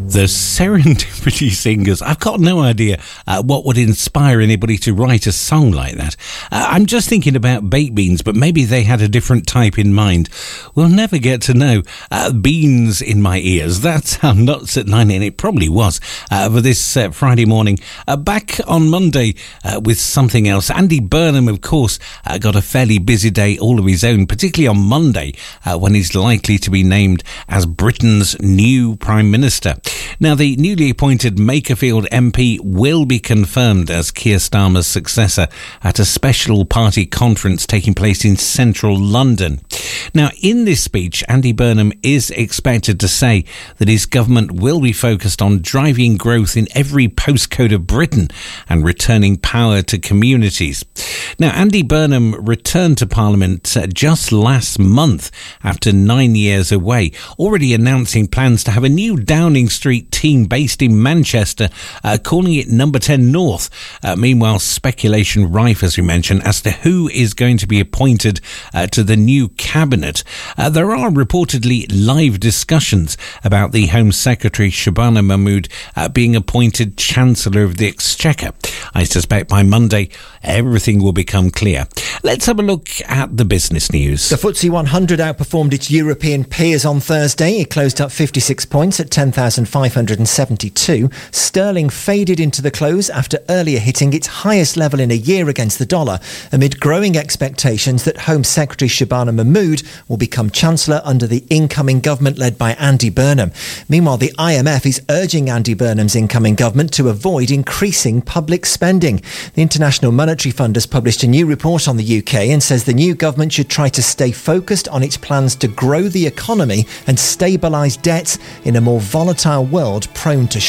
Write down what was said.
The Serendipity Singers. I've got no idea what would inspire anybody to write a song like that. I'm just thinking about baked beans, but maybe they had a different type in mind. We'll never get to know. Beans in my ears. That's how Nuts at 9, and it probably was for this Friday morning. Back on Monday with something else. Andy Burnham, of course, got a fairly busy day all of his own, particularly on Monday when he's likely to be named as Britain's new Prime Minister. Now, the newly appointed Makerfield MP will be confirmed as Keir Starmer's successor at a special party conference taking place in central London. Now, in this speech, Andy Burnham is expected to say that his government will be focused on driving growth in every postcode of Britain and returning power to communities. Now, Andy Burnham returned to Parliament just last month after 9 years away, already announcing plans to have a new Downing Street team based in Manchester, calling it Number 10 North. Meanwhile, speculation rife, as we mentioned, as to who is going to be appointed to the new cabinet. There are reportedly live discussions about the Home Secretary Shabana Mahmood being appointed Chancellor of the Exchequer. I suspect by Monday everything will become clear. Let's have a look at the business news. The FTSE 100 outperformed its European peers on Thursday. It closed up 56 points at 10,572. Sterling faded into the close after earlier hitting its highest level in a year against the dollar, amid growing expectations that Home Secretary Shabana Mahmood will become Chancellor under the incoming government led by Andy Burnham. Meanwhile, the IMF is urging Andy Burnham's incoming government to avoid increasing public spending. The International Monetary Fund has published a new report on the UK and says the new government should try to stay focused on its plans to grow the economy and stabilise debts in a more volatile world prone to